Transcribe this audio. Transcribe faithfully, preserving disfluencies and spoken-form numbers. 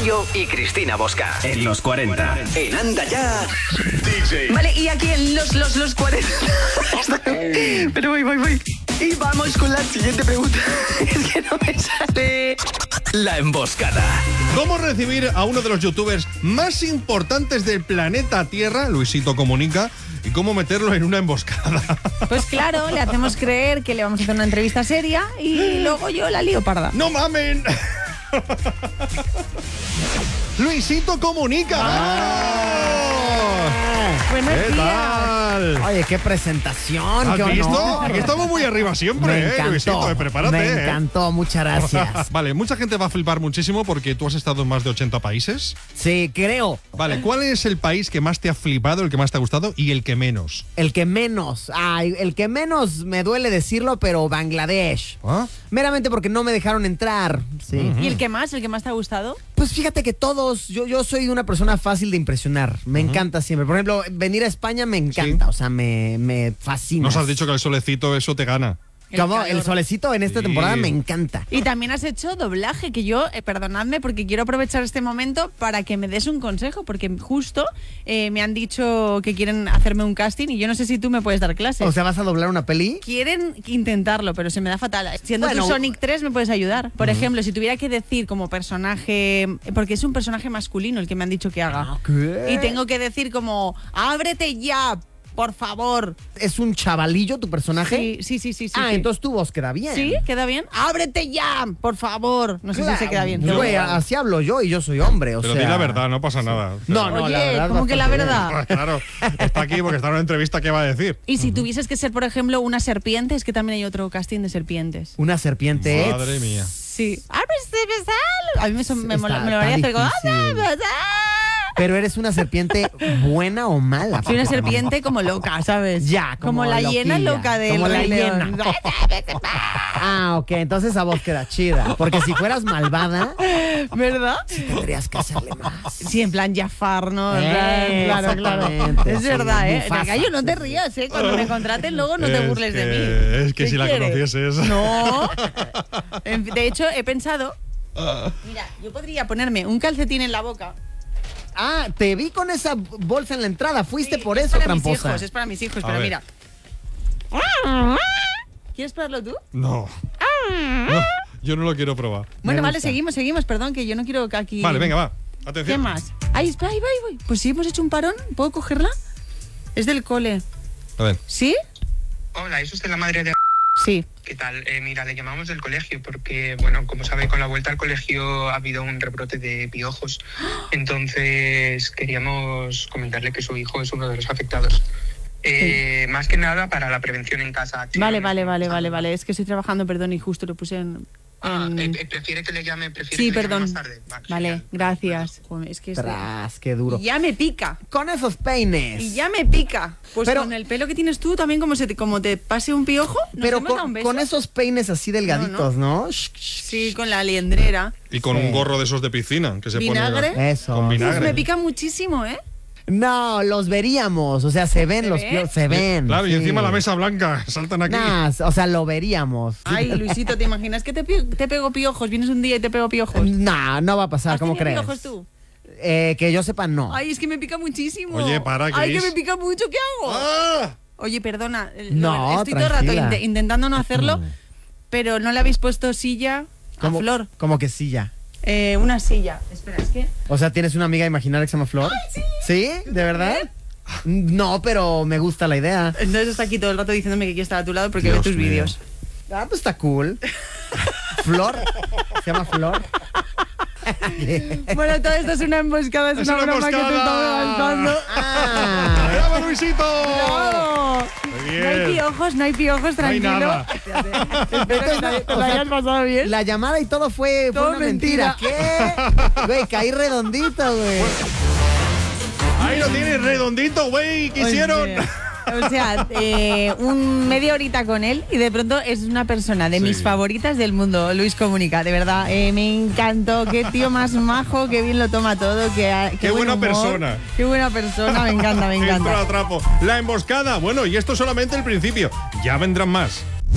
Yayo y Cristina Bosca. En los cuarenta. En Anda Ya. D J. Vale, y aquí en los, los, los cuarenta. Pero voy, voy, voy. Y vamos con la siguiente pregunta. Es que no me sale. La emboscada. ¿Cómo recibir a uno de los youtubers más importantes del planeta Tierra, Luisito Comunica, y cómo meterlo en una emboscada? Pues claro, le hacemos creer que le vamos a hacer una entrevista seria y luego yo la lío parda. ¡No mamen! Luisito Comunica. Ah. Buenos ¿Qué días. tal? Oye, qué presentación, ¿Has qué honor. visto? Aquí estamos muy arriba siempre, Me eh, encantó, Luisito, eh, prepárate. me eh. encantó, muchas gracias. Vale, mucha gente va a flipar muchísimo porque tú has estado en más de ochenta países. Sí, creo. Vale, ¿cuál es el país que más te ha flipado, el que más te ha gustado y el que menos? El que menos, ay, el que menos me duele decirlo, pero Bangladesh. ¿Ah? Meramente porque no me dejaron entrar. Sí. Uh-huh. ¿Y el que más? ¿El que más te ha gustado? Pues fíjate que todos, yo, yo soy una persona fácil de impresionar. Me uh-huh. encanta siempre. Por ejemplo, venir a España me encanta, sí. o sea, me, me fascina. Nos has dicho que el solecito eso te gana. Como calor. el solecito en esta Sí. temporada me encanta. Y también has hecho doblaje, que yo, eh, perdonadme, porque quiero aprovechar este momento para que me des un consejo, porque justo eh, me han dicho que quieren hacerme un casting y yo no sé si tú me puedes dar clases. O sea, ¿vas a doblar una peli? Quieren intentarlo, pero se me da fatal. Siendo Bueno. tú Sonic tres, me puedes ayudar. Por uh-huh. ejemplo, si tuviera que decir como personaje, porque es un personaje masculino el que me han dicho que haga. ¿Qué? Y tengo que decir como, ábrete ya, por favor. ¿Es un chavalillo tu personaje? Sí, sí, sí, sí. sí ah, sí. entonces tu voz queda bien. ¿Sí? ¿Queda bien? ¡Ábrete ya! Por favor. No sé Claro. si se queda bien. Yo, güey, así hablo yo y yo soy hombre, o Pero sea... di la verdad, no pasa nada. No, no, Oye, la verdad. ¿cómo que la bastante verdad? bien. Claro, está aquí porque está en una entrevista que va a decir. Y si tuvieses que ser, por ejemplo, una serpiente, es que también hay otro casting de serpientes. Una serpiente. Madre mía. Sí. ¡Ábrete, besal! A mí me, son- me, Está- mola- me lo está haría hacer como, difícil. ¡ábrete, besal! Pero eres una serpiente buena o mala. Soy una serpiente como loca, ¿sabes? Ya, como como la hiena loquilla, loca de como la Rey León. hiena. Ah, ok, entonces esa voz queda chida. Porque si fueras malvada, ¿Verdad? tendrías que hacerle más. Sí, en plan Jafar, ¿no? En Eh, plan, claro, claro. exactamente, Es sí, verdad, ¿eh? Mufasa. Gallo, no te rías, ¿eh? Cuando me contraten, luego no te Es burles de que- mí. es que ¿Qué si la quieres? conocieses. No. En- De hecho, he pensado... Mira, yo podría ponerme un calcetín en la boca. Ah, te vi con esa bolsa en la entrada. Fuiste Sí, por es eso, para mis tramposa. hijos, es para mis hijos, A pero ver. mira. ¿Quieres probarlo tú? No. No, yo no lo quiero probar. Bueno, Me vale, gusta. seguimos, seguimos. Perdón, que yo no quiero que aquí... Vale, venga, va. ¿Qué Atención. más? Ahí, espera, ahí, va, ahí voy. Pues sí, hemos hecho un parón. ¿Puedo cogerla? Es del cole. A ver. ¿Sí? Hola, ¿es usted la madre de...? Sí. ¿Qué tal? Eh, mira, le llamamos del colegio porque, bueno, como sabe, con la vuelta al colegio ha habido un rebrote de piojos. Entonces, queríamos comentarle que su hijo es uno de los afectados. Eh, Más que nada para la prevención en casa. Vale, vale, vale, vale, vale. Es que estoy trabajando, perdón, y justo lo puse en... Ah, en- eh, eh, ¿prefiere que le llame? ¿Prefiere Sí, que le llame perdón. más tarde? Vale, Vale, genial. gracias. Joder, es que este- Tras, qué duro. Y ya me pica. Con esos peines. Y ya me pica. Pues Pero- con el pelo que tienes tú también, como, se te, como te pase un piojo, ¿nos Pero hemos dado un con, beso? con esos peines así delgaditos, ¿no? Sí, con la liendrera. Y con Sí. un gorro de esos de piscina que se ¿Vinagre? pone. Eso. Con Uf, vinagre. me pica muchísimo, ¿eh? No, los veríamos. O sea, se ven ¿Se los ven? piojos. Se ven. Claro, y sí. encima la mesa blanca. Saltan aquí. Nah, o sea, lo veríamos. Ay, Luisito, ¿te imaginas que te, pi- te pego piojos? Vienes un día y te pego piojos. No, no va a pasar, ¿Has ¿cómo tenido crees? piojos tú? Eh, que yo sepa, no. Ay, es que me pica muchísimo. Oye, para, Ay, que Cris. me pica mucho, ¿qué hago? ¡Ah! Oye, perdona. eh, No, lo- Estoy todo el rato tranquila. inte- intentando no hacerlo, Mm. pero no le habéis puesto silla a Como, Flor. como que sí ya. Eh, una silla. Espera, es que... O sea, ¿tienes una amiga imaginaria que se llama Flor? sí. ¿De verdad? No, pero me gusta la idea. Entonces está aquí todo el rato diciéndome que quiere estar a tu lado porque Dios ve tus mío. vídeos. Ah, pues está cool. Flor. Se llama Flor. Bueno, todo esto es una emboscada, es, Es una, una broma que te emboscada. estamos lanzando. Ah. ¡Bravo, Luisito! ¡No! Muy No hay bien. piojos, no hay piojos, No hay tranquilo. nada. Espero que te, te O lo sea, hayas pasado bien. La llamada y todo fue, fue Todo una mentira. ¿Qué? Güey, caí redondito, güey. Ahí lo tienes, redondito, güey. ¿Qué hicieron? O sea, o sea, eh, un media horita con él y de pronto es una persona de Sí. mis favoritas del mundo, Luis Comunica, de verdad, eh, me encantó, qué tío más majo, qué bien lo toma todo, qué, qué, Qué buen buena humor, persona. Qué buena persona, me encanta, me Entro encanta. a trapo. La emboscada. Bueno, y esto es solamente el principio. Ya vendrán más.